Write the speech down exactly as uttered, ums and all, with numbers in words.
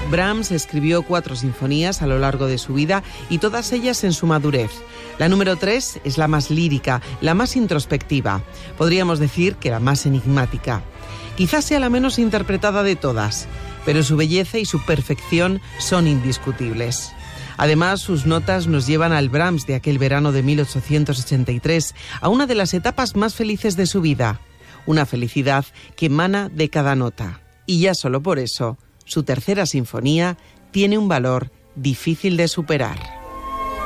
Brahms escribió cuatro sinfonías a lo largo de su vida y todas ellas en su madurez. La número tres es la más lírica, la más introspectiva, podríamos decir que la más enigmática. Quizás sea la menos interpretada de todas, pero su belleza y su perfección son indiscutibles. Además, sus notas nos llevan al Brahms de aquel verano de mil ochocientos ochenta y tres, a una de las etapas más felices de su vida, una felicidad que emana de cada nota. Y ya solo por eso, su tercera sinfonía tiene un valor difícil de superar.